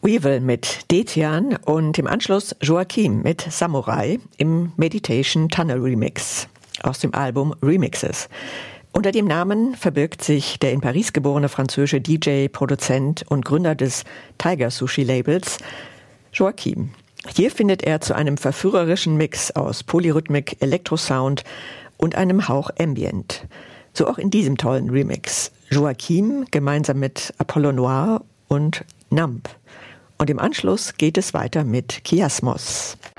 Weevil mit Detian und im Anschluss Joachim mit Samurai im Meditation Tunnel Remix aus dem Album Remixes. Unter dem Namen verbirgt sich der in Paris geborene französische DJ, Produzent und Gründer des Tiger Sushi Labels, Joachim. Hier findet er zu einem verführerischen Mix aus Polyrhythmik, Elektrosound und einem Hauch Ambient. So auch in diesem tollen Remix. Joachim gemeinsam mit Apollo Noir und Numb. Und im Anschluss geht es weiter mit Kiasmos.